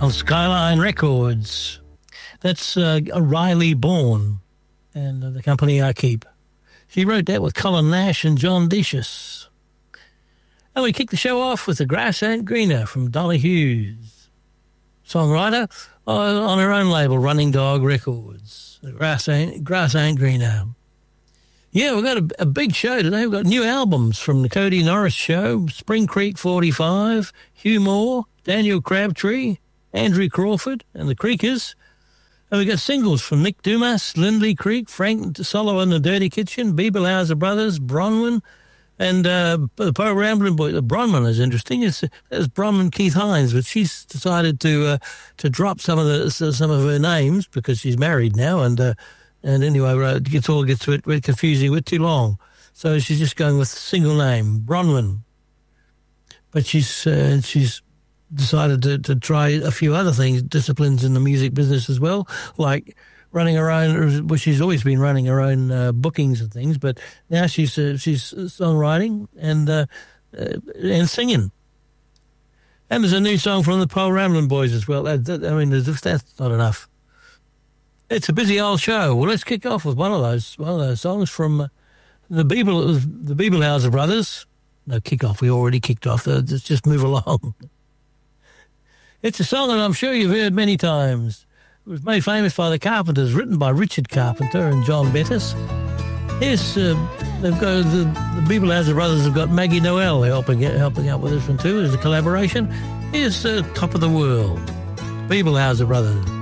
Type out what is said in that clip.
on Skyline Records. That's Riley Bourne and the company I keep. She wrote that with Colin Nash and John Decius. And we kicked the show off with The Grass Ain't Greener from Dolly Hughes, songwriter on her own label, Running Dog Records. The Grass Ain't Greener. Yeah, we've got a big show today. We've got new albums from the Cody Norris Show, Spring Creek 45, Hugh Moore, Daniel Crabtree, Andrew Crawford and the Creekers. And we got singles from Nick Dumas, Lindley Creek, Frank Solo and the Dirty Kitchen, Bieberhauser Brothers, Bronwyn, and the Poe Ramblin' Boy. Bronwyn is interesting. That's Bronwyn Keith Hines, but she's decided to drop some of her names because she's married now, and anyway, it gets a bit confusing, a bit too long. So she's just going with a single name, Bronwyn. But she's decided to try a few other things, disciplines in the music business as well, like running her own. Well, she's always been running her own bookings and things, but now she's songwriting and singing. And there's a new song from the Poe Ramblin' Boys as well. That's not enough. It's a busy old show. Well, let's kick off with one of those songs from the Bieberhauser Brothers. No, kick off. We already kicked off. Let's just move along. It's a song that I'm sure you've heard many times. It was made famous by the Carpenters, written by Richard Carpenter and John Bettis. Here's they've got the Bieberhauser Brothers have got Maggie Noel helping out with this one too as a collaboration. Here's Top of the World, Bieberhauser Brothers.